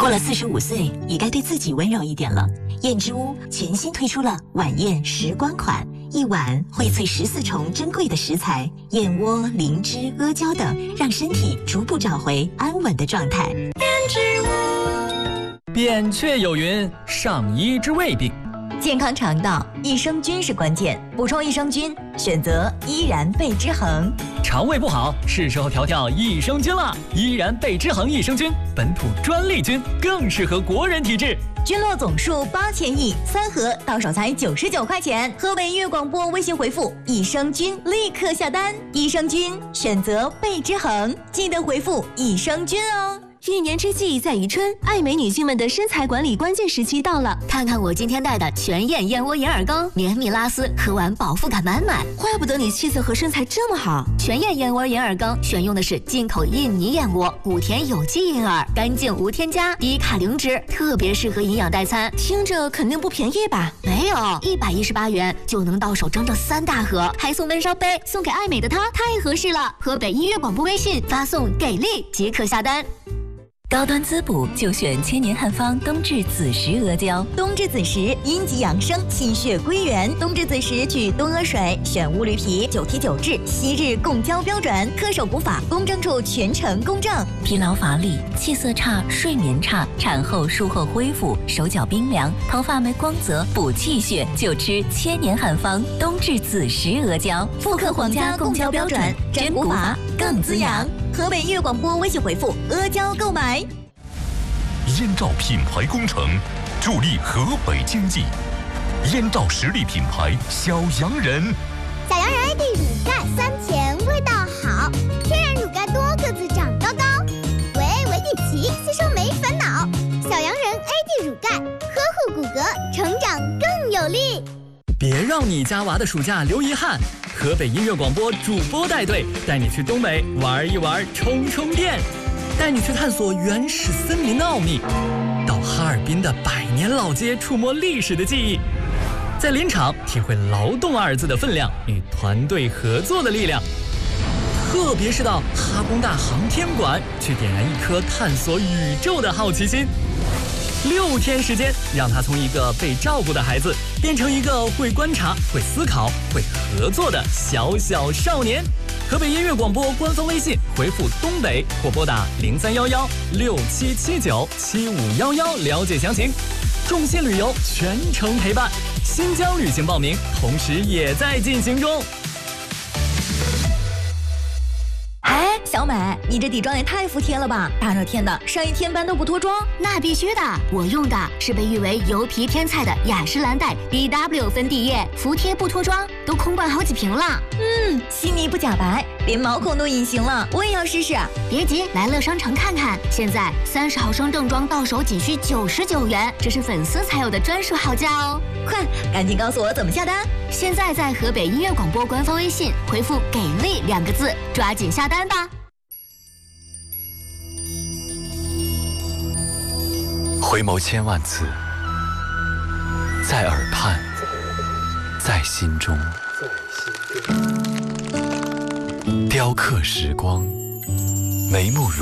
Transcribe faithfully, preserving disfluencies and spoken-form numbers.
过了四十五岁，也该对自己温柔一点了。燕之屋全新推出了晚宴时光款，一碗荟萃十四重珍贵的食材，燕窝、灵芝、阿胶等，让身体逐步找回安稳的状态。燕之屋。扁鹊有云：上医之未病。 健康肠道，益生菌是关键，补充益生菌，选择依然贝之恒。 肠胃不好，是时候调调益生菌了。依然贝之恒益生菌，本土专利菌，更适合国人体质。 菌落总数八千亿，三盒到手才九十九块钱。河北音乐广播微信回复益生菌，立刻下单。益生菌选择贝之恒，记得回复益生菌哦。 一年之计在于春，爱美女性们的身材管理关键时期到了。 看看我今天带的全燕燕窝银耳羹，绵密拉丝，喝完饱腹感满满。 怪不得你气色和身材这么好。 全燕燕窝银耳羹选用的是进口印尼燕窝，谷田有机银耳，干净无添加，低卡零脂，特别适合营养代餐。 听着肯定不便宜吧？ 没有，一百一十八元就能到手整整三大盒，还送温烧杯，送给爱美的她太合适了。河北音乐广播微信发送给力即可下单。 高端滋补就选千年汉方冬至子时阿胶。 冬至子时，阴极养生，气血归元。冬至子时取冬阿水，选乌驴皮，九提九质，昔日供胶标准，恪守古法，公证处全程公证。 疲劳乏力、气色差、睡眠差，产后术后恢复，手脚冰凉，头发没光泽，补气血，就吃千年汉方冬至子时阿胶， 复刻皇家供胶标准，真古法更滋养。河北音乐广播微信回复阿胶购买。 燕赵品牌工程助力河北经济，燕赵实力品牌小洋人。 小洋人 A D 乳钙酸甜味道好，天然乳钙多个子长高高，维 A 维 D 齐吸收没烦恼。小洋人 A D 乳钙呵护骨骼，成长更有力。 别让你家娃的暑假留遗憾，河北音乐广播主播带队带你去东北玩一玩，充充电。带你去探索原始森林的奥秘，到哈尔滨的百年老街触摸历史的记忆，在林场体会劳动二字的分量与团队合作的力量，特别是到哈工大航天馆去点燃一颗探索宇宙的好奇心。六天时间，让他从一个被照顾的孩子变成一个会观察、会思考、会合作的小小少年。河北音乐广播官方微信回复东北或拨打零三幺幺六七七九七五幺幺了解详情。众信旅游全程陪伴，新疆旅行报名同时也在进行中。 哎，小美，你这底妆也太服帖了吧！大热天的，上一天班都不脱妆？ 那必须的，我用的是被誉为油皮天菜的雅诗兰黛 B W 粉底液，服帖不脱妆，都空灌好几瓶了。 嗯，细腻不假白，连毛孔都隐形了，我也要试试。 别急，来乐商城看看，现在三十毫升正装到手仅需九十九元，这是粉丝才有的专属好价哦！ 快，赶紧告诉我怎么下单！ 现在在河北音乐广播官方微信回复“给力”两个字，抓紧下单吧！ 回眸千万次，在耳畔，在心中，雕刻时光，眉目如